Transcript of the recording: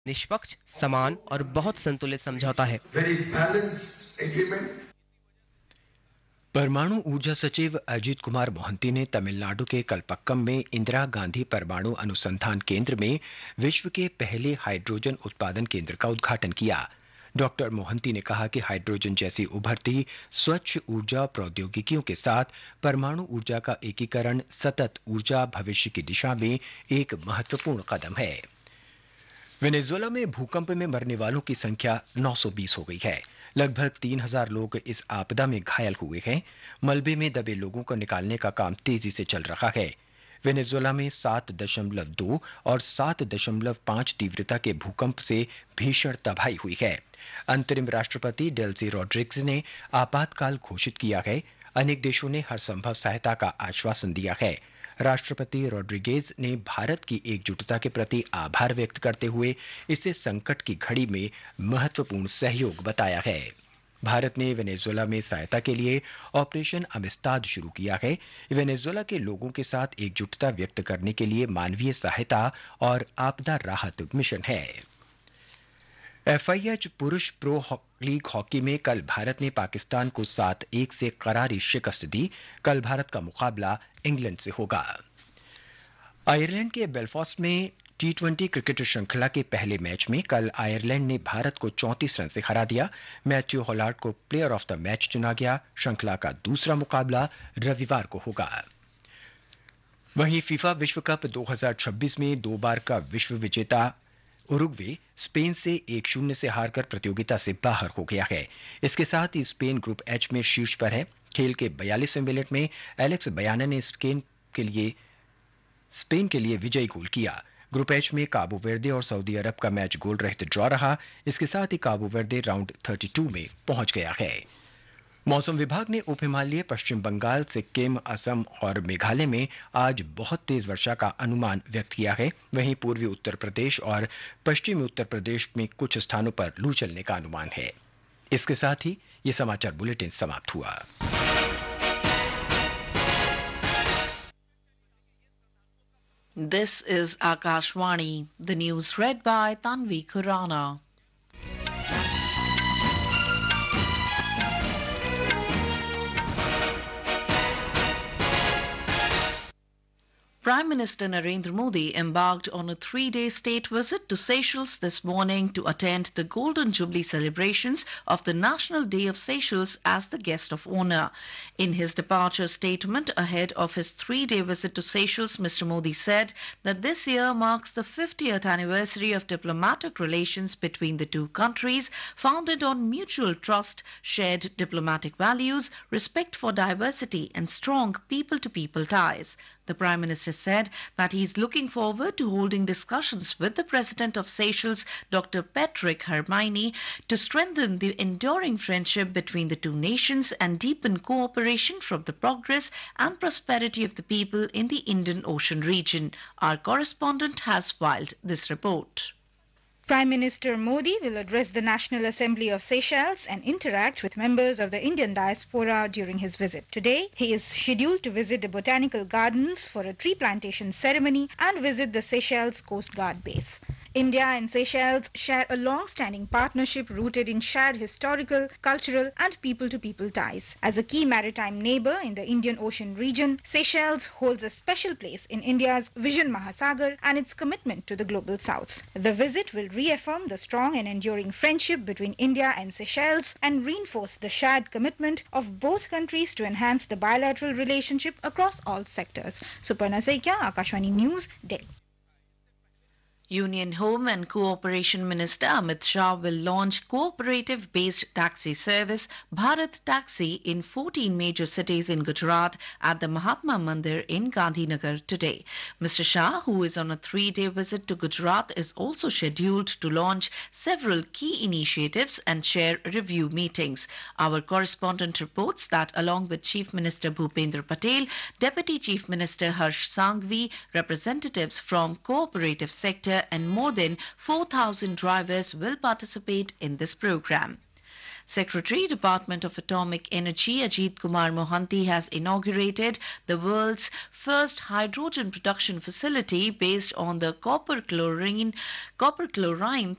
निष्पक्ष, समान और बहुत संतुलित समझौता है। Very balanced agreement. परमाणु ऊर्जा सचिव अजीत कुमार मोहंती ने तमिलनाडु के कलपक्कम में इंदिरा गांधी परमाणु अनुसंधान केंद्र में विश्व के पहले हाइड्रोजन उत्पादन केंद्र का उद्घाटन किया। डॉक्टर मोहंती ने कहा कि हाइड्रोजन जैसी उभरती स्वच्छ ऊर्जा प्रौद्योगिकियों के साथ परमाणु ऊर्जा का एकीकरण सतत ऊर्जा भविष्य की दिशा में एक महत्वपूर्ण कदम है। वेनेजुएला में भूकंप में मरने वालों की संख्या 920 हो गई है। लगभग 3000 लोग इस आपदा में घायल हुए हैं। मलबे में दबे लोगों को निकालने का काम तेजी से चल रहा है। वेनेजुएला में 7.2 और 7.5 तीव्रता के भूकंप से भीषण तबाही हुई है। अंतरिम राष्ट्रपति डेल्सी रॉड्रिग्स ने आपातकाल घोषित किया है। अनेक देशों ने हर संभव सहायता का आश्वासन दिया है। राष्ट्रपति रॉड्रिगेज ने भारत की एकजुटता के प्रति आभार व्यक्त करते हुए इसे संकट की घड़ी में महत्वपूर्ण सहयोग बताया है। भारत ने वेनेजुएला में सहायता के लिए ऑपरेशन अमिस्ताद शुरू किया है। वेनेजुएला के लोगों के साथ एकजुटता व्यक्त करने के लिए मानवीय सहायता और आपदा राहत मिशन है। एफआईएच पुरुष प्रो लीग हॉकी में कल भारत ने पाकिस्तान को 7-1 से करारी शिकस्त दी। कल भारत का मुकाबला इंग्लैंड से होगा। आयरलैंड के बेलफास्ट में टी20 क्रिकेट श्रृंखला के पहले मैच में कल आयरलैंड ने भारत को 34 रन से हरा दिया। मैथ्यू हॉलार्ड को प्लेयर ऑफ द मैच चुना गया। श्रृंखला का दूसरा मुकाबला रविवार को होगा। वहीं फीफा विश्व कप 2026 में 2 बार का विश्व विजेता उरुग्वे स्पेन से 1-0 से हारकर प्रतियोगिता से बाहर हो गया है। इसके साथ ही स्पेन ग्रुप एच में शीर्ष पर है। खेल के 42वें मिनट में एलेक्स बयाना ने स्पेन के लिए विजयी गोल किया। ग्रुप एच में काबो वर्दे और सऊदी अरब का मैच गोल रहित ड्रॉ रहा। इसके साथ ही काबो वर्दे राउंड 32 में पहुंच गया है। मौसम विभाग ने उप हिमालय पश्चिम बंगाल, सिक्किम, असम और मेघालय में आज बहुत तेज वर्षा का अनुमान व्यक्त किया है। वहीं पूर्वी उत्तर प्रदेश और पश्चिमी उत्तर प्रदेश में कुछ स्थानों पर लू चलने का अनुमान है। इसके साथ ही ये समाचार बुलेटिन समाप्त हुआ। This is Akashvani. The news read by Tanvi Khurana. Prime Minister Narendra Modi embarked on a 3-day state visit to Seychelles this morning to attend the Golden Jubilee celebrations of the National Day of Seychelles as the guest of honor. In his departure statement ahead of his 3-day visit to Seychelles, Mr. Modi said that this year marks the 50th anniversary of diplomatic relations between the two countries, founded on mutual trust, shared diplomatic values, respect for diversity and strong people-to-people ties. The Prime Minister said that he is looking forward to holding discussions with the President of Seychelles, Dr. Patrick Hermione, to strengthen the enduring friendship between the two nations and deepen cooperation for the progress and prosperity of the people in the Indian Ocean region. Our correspondent has filed this report. Prime Minister Modi will address the National Assembly of Seychelles and interact with members of the Indian diaspora during his visit. Today, he is scheduled to visit the botanical gardens for a tree plantation ceremony and visit the Seychelles Coast Guard base. India and Seychelles share a long-standing partnership rooted in shared historical, cultural and people-to-people ties. As a key maritime neighbor in the Indian Ocean region, Seychelles holds a special place in India's Vision Mahasagar and its commitment to the global south. The visit will reaffirm the strong and enduring friendship between India and Seychelles and reinforce the shared commitment of both countries to enhance the bilateral relationship across all sectors. Suparna Saikia, Akashvani News, Delhi. Union Home and Cooperation Minister Amit Shah will launch cooperative-based taxi service Bharat Taxi in 14 major cities in Gujarat at the Mahatma Mandir in Gandhinagar today. Mr. Shah, who is on a 3-day visit to Gujarat, is also scheduled to launch several key initiatives and chair review meetings. Our correspondent reports that along with Chief Minister Bhupendra Patel, Deputy Chief Minister Harsh Sanghvi, representatives from cooperative sector and more than 4,000 drivers will participate in this program. Secretary, Department of Atomic Energy Ajit Kumar Mohanty has inaugurated the world's first hydrogen production facility based on the copper chlorine